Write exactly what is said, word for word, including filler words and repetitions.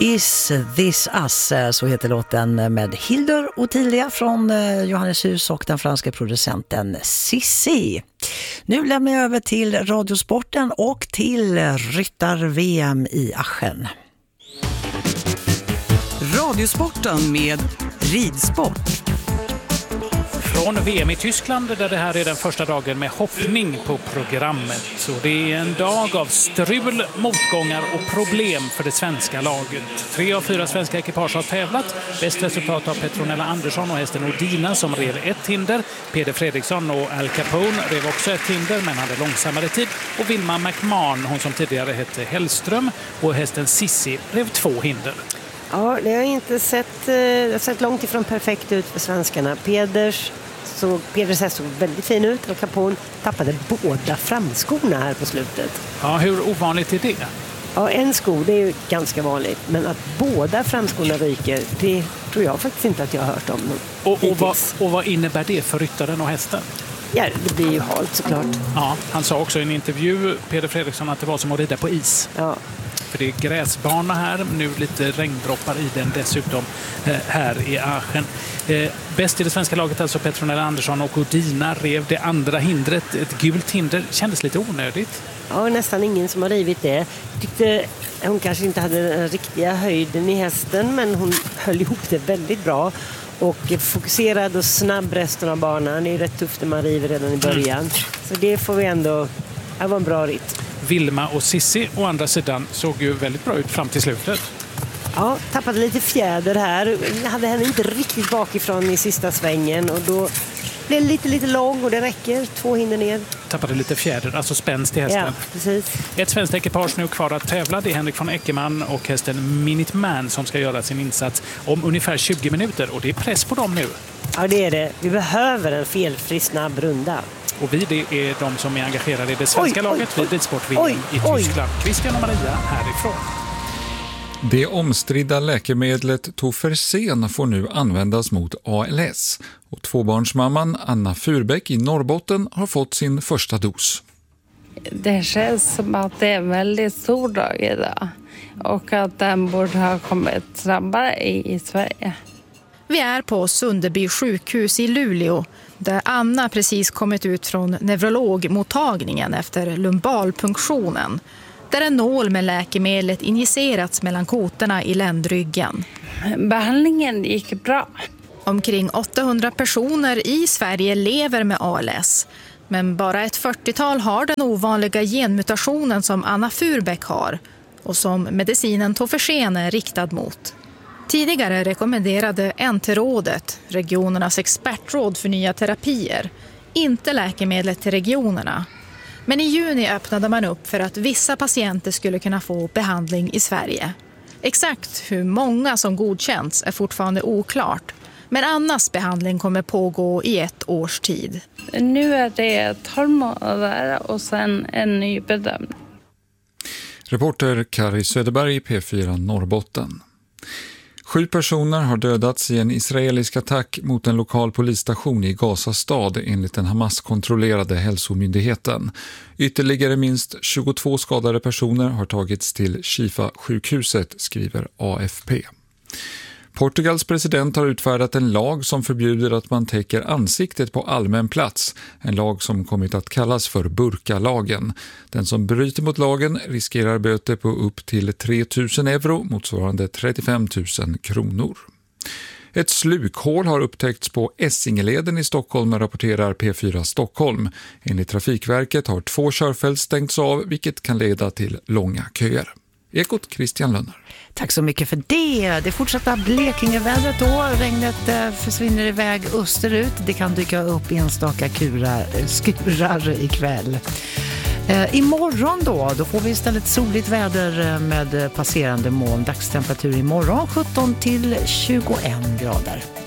Is this us, så heter låten med Hildur Ottilia från Johanneshus och den franska producenten Sissi. Nu lämnar jag över till Radiosporten och till ryttar-V M i Aachen. Radiosporten med ridsport. Från V M i Tyskland där det här är den första dagen med hoppning på programmet. Så det är en dag av strul, motgångar och problem för det svenska laget. Tre av fyra svenska ekipage har tävlat. Bäst resultat av Petronella Andersson och hästen Odina som rev ett hinder. Peder Fredriksson och Al Capone rev också ett hinder men hade långsammare tid. Och Vilma McMahon, hon som tidigare hette Hellström, och hästen Sissi rev två hinder. Ja, det har inte sett, eh, sett långt ifrån perfekt ut för svenskarna. Peders, så, Peders häst såg väldigt fin ut och Capone tappade båda framskorna här på slutet. Ja, hur ovanligt är det? Ja, en sko, det är ju ganska vanligt. Men att båda framskorna ryker, det tror jag faktiskt inte att jag har hört om. Och, och, vad, och vad innebär det för ryttaren och hästen? Ja, det blir ju halt såklart. Ja, han sa också i en intervju, Peder Fredriksson, att det var som att rida på is. Ja. För det är gräsbana här, nu lite regndroppar i den dessutom eh, här i Aachen. Eh, bäst i det svenska laget alltså Petronella Andersson och Odina rev det andra hindret, ett gult hinder, kändes lite onödigt. Ja, nästan ingen som har rivit det. Tyckte hon kanske inte hade den riktiga höjden i hästen, men hon höll ihop det väldigt bra. Och fokuserad och snabb resten av banan. Det är rätt tufft när man river redan i början. Mm. Så det får vi ändå, det var en bra ritt. Vilma och Sissi å andra sidan såg ju väldigt bra ut fram till slutet. Ja, tappade lite fjäder här. Jag hade henne inte riktigt bakifrån i sista svängen och då blev det lite, lite lång och det räcker. Två hinder ner. Tappade lite fjäder, alltså spänst i hästen. Ja, precis. Ett svenskt ekipage nu kvar att tävla. Det är Henrik von Eckermann och hästen Minute Man som ska göra sin insats om ungefär tjugo minuter. Och det är press på dem nu. Ja, det är det. Vi behöver en felfri snabb runda. Och vi det är de som är engagerade i det svenska oj, laget vid ridsport-V M i Tyskland. Christian och Maria härifrån. Det omstridda läkemedlet Tofersen får nu användas mot A L S. Och tvåbarnsmamman Anna Furbeck i Norrbotten har fått sin första dos. Det känns som att det är en väldigt stor dag idag. Och att den borde ha kommit snabbare i, i Sverige. Vi är på Sunderby sjukhus i Luleå där Anna precis kommit ut från neurologmottagningen efter lumbalpunktionen. Där en nål med läkemedlet injicerats mellan kotorna i ländryggen. Behandlingen gick bra. Omkring åttahundra personer i Sverige lever med A L S. Men bara ett fyrtiotal har den ovanliga genmutationen som Anna Furbeck har och som medicinen Tofersen är riktad mot. Tidigare rekommenderade N T-rådet, regionernas expertråd för nya terapier, inte läkemedlet till regionerna. Men i juni öppnade man upp för att vissa patienter skulle kunna få behandling i Sverige. Exakt hur många som godkänts är fortfarande oklart. Men Annas behandling kommer pågå i ett års tid. Nu är det tolv månader och sen en ny bedömning. Reporter Kari Söderberg, P fyra Norrbotten. Sju personer har dödats i en israelisk attack mot en lokal polisstation i Gaza stad enligt den Hamas-kontrollerade hälsomyndigheten. Ytterligare minst tjugotvå skadade personer har tagits till Shifa-sjukhuset, skriver A F P. Portugals president har utfärdat en lag som förbjuder att man täcker ansiktet på allmän plats. En lag som kommit att kallas för burkalagen. Den som bryter mot lagen riskerar böter på upp till tre tusen euro, motsvarande trettiofem tusen kronor. Ett slukhål har upptäckts på Essingeleden i Stockholm, rapporterar P fyra Stockholm. Enligt Trafikverket har två körfält stängts av, vilket kan leda till långa köer. Ekot Christian Lönner. Tack så mycket för det. Det fortsätter Blekingevädret då. Regnet försvinner iväg österut. Det kan dyka upp enstaka kurar, skurar ikväll. Eh, imorgon då, då får vi istället soligt väder med passerande moln. Dagstemperatur imorgon sjutton till tjugoen grader.